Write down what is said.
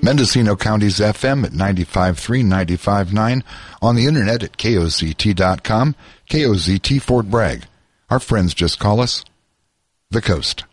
Mendocino County's FM at 95.3, 95.9, on the internet at KOZT.com, KOZT Fort Bragg. Our friends just call us The Coast.